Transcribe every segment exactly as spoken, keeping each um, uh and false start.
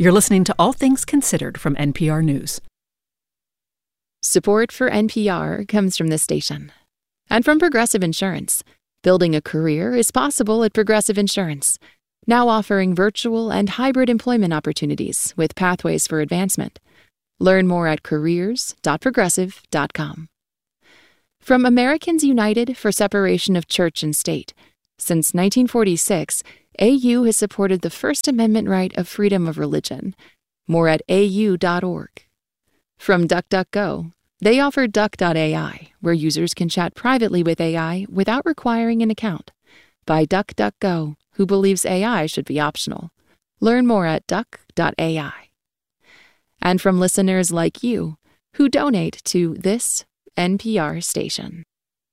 You're listening to All Things Considered from N P R News. Support for N P R comes from this station and from Progressive Insurance. Building a career is possible at Progressive Insurance, now offering virtual and hybrid employment opportunities with pathways for advancement. Learn more at careers dot progressive dot com. From Americans United for Separation of Church and State. Since nineteen forty-six, A U has supported the First Amendment right of freedom of religion. More at A U dot org. From DuckDuckGo, they offer Duck dot A I, where users can chat privately with A I without requiring an account. By DuckDuckGo, who believes A I should be optional. Learn more at Duck dot A I. And from listeners like you, who donate to this N P R station.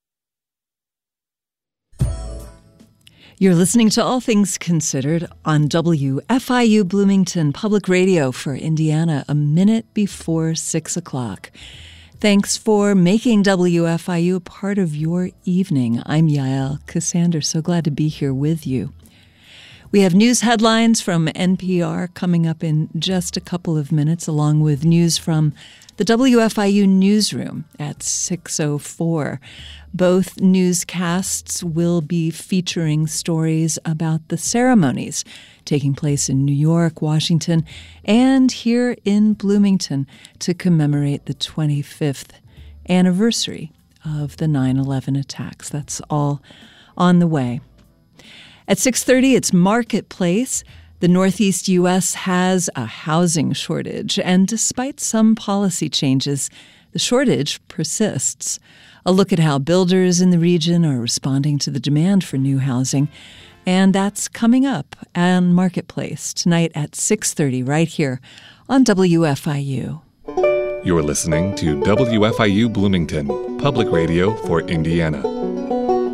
You're listening to All Things Considered on W F I U Bloomington Public Radio for Indiana, a minute before six o'clock. Thanks for making W F I U a part of your evening. I'm Yael Cassander, so glad to be here with you. We have news headlines from N P R coming up in just a couple of minutes, along with news from the W F I U newsroom at six oh four. Both newscasts will be featuring stories about the ceremonies taking place in New York, Washington, and here in Bloomington to commemorate the twenty-fifth anniversary of the nine eleven attacks. That's all on the way. At six thirty, it's Marketplace. The Northeast U S has a housing shortage, and despite some policy changes, the shortage persists. A look at how builders in the region are responding to the demand for new housing, and that's coming up on Marketplace tonight at six thirty right here on W F I U. You're listening to W F I U Bloomington, public radio for Indiana.